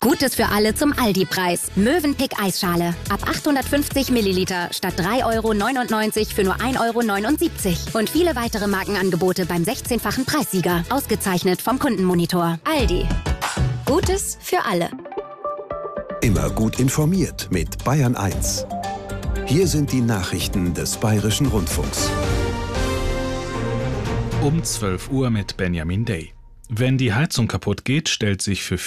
Gutes für alle zum Aldi-Preis. Mövenpick Eisschale. Ab 850 Milliliter statt 3,99 € für nur 1,79 € Und viele weitere Markenangebote beim 16-fachen Preissieger. Ausgezeichnet vom Kundenmonitor. Aldi. Gutes für alle. Immer gut informiert mit Bayern 1. Hier sind die Nachrichten des Bayerischen Rundfunks. Um 12 Uhr mit Benjamin Day. Wenn die Heizung kaputt geht, stellt sich für